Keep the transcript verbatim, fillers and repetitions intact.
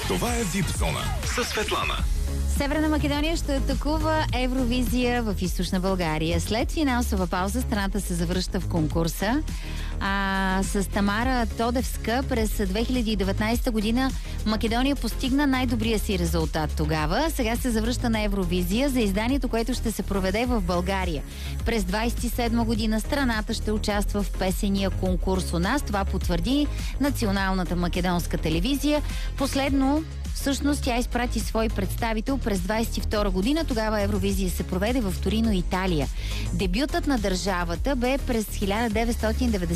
Това е вип зона със Светлана. Северна Македония ще атакува Евровизия в Източна България. След финансова пауза страната се завръща в конкурса. А, с Тамара Тодевска през две хиляди и деветнадесета година Македония постигна най-добрия си резултат тогава. Сега се завръща на Евровизия за изданието, което ще се проведе в България. През двадесет и седма година страната ще участва в песения конкурс у нас. Това потвърди националната македонска телевизия. Последно, всъщност, тя изпрати свой представител през двадесет и втора година. Тогава Евровизия се проведе в Торино, Италия. Дебютът на държавата бе през хиляда деветстотин деветдесета